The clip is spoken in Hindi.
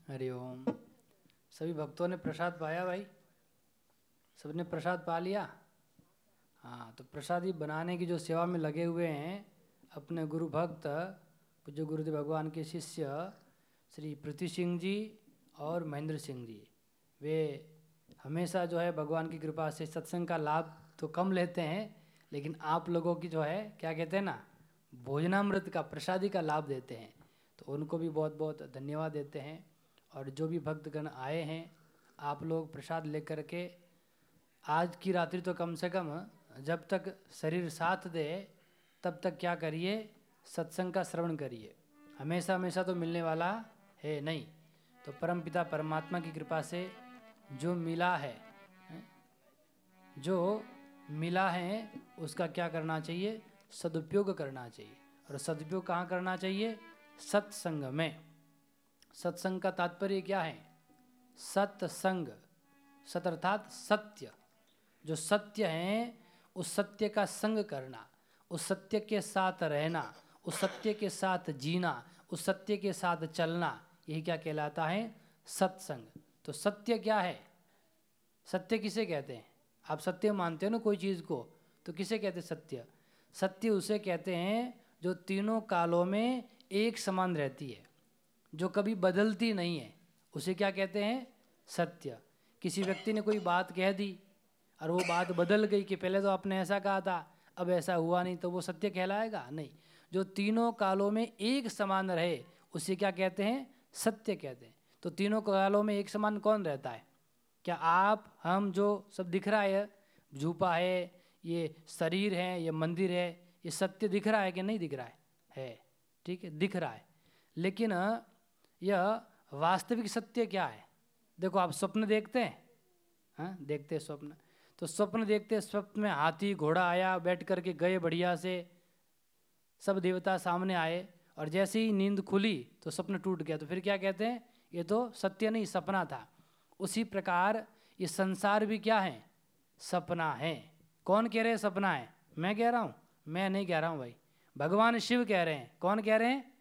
हरि ओम। सभी भक्तों ने प्रसाद पाया भाई? सबने प्रसाद पा लिया? हाँ, तो प्रसादी बनाने की जो सेवा में लगे हुए हैं अपने गुरु भक्त पूज्य गुरुदेव भगवान के शिष्य श्री पृथ्वी सिंह जी और महेंद्र सिंह जी, वे हमेशा जो है भगवान की कृपा से सत्संग का लाभ तो कम लेते हैं, लेकिन आप लोगों की जो है क्या कहते हैं ना, भोजनामृत का प्रसादी का लाभ देते हैं। तो उनको भी बहुत बहुत धन्यवाद देते हैं। और जो भी भक्तगण आए हैं, आप लोग प्रसाद लेकर के आज की रात्रि तो कम से कम जब तक शरीर साथ दे तब तक क्या करिए, सत्संग का श्रवण करिए। हमेशा हमेशा तो मिलने वाला है नहीं। तो परमपिता परमात्मा की कृपा से जो मिला है, जो मिला है उसका क्या करना चाहिए, सदुपयोग करना चाहिए। और सदुपयोग कहाँ करना चाहिए? सत्संग में। सत्संग का तात्पर्य क्या है? सत्संग, सत अर्थात सत्य। जो सत्य है उस सत्य का संग करना, उस सत्य के साथ रहना, उस सत्य के साथ जीना, उस सत्य के साथ चलना, यही क्या कहलाता है? सत्संग। तो सत्य क्या है? सत्य किसे कहते हैं? आप सत्य मानते हो ना कोई चीज़ को, तो किसे कहते हैं सत्य? सत्य उसे कहते हैं जो तीनों कालों में एक समान रहती है, जो कभी बदलती नहीं है, उसे क्या कहते हैं? सत्य। किसी व्यक्ति ने कोई बात कह दी और वो बात बदल गई कि पहले तो आपने ऐसा कहा था, अब ऐसा हुआ नहीं, तो वो सत्य कहलाएगा? नहीं। जो तीनों कालों में एक समान रहे उसे क्या कहते हैं? सत्य कहते हैं। तो तीनों कालों में एक समान कौन रहता है? क्या आप हम जो सब दिख रहा है, झूपा है, ये शरीर है, ये मंदिर है, ये सत्य दिख रहा है कि नहीं दिख रहा है? ठीक है, दिख रहा है। लेकिन यह वास्तविक सत्य क्या है? देखो, आप स्वप्न देखते हैं, हाँ देखते हैं स्वप्न। तो स्वप्न देखते, स्वप्न में हाथी घोड़ा आया, बैठ करके गए बढ़िया से, सब देवता सामने आए, और जैसे ही नींद खुली तो स्वप्न टूट गया। तो फिर क्या कहते हैं? ये तो सत्य नहीं, सपना था। उसी प्रकार ये संसार भी क्या है? सपना है। कौन कह रहे हैं सपना है? मैं कह रहा हूँ? मैं नहीं कह रहा हूँ भाई, भगवान शिव कह रहे हैं। कौन कह रहे हैं?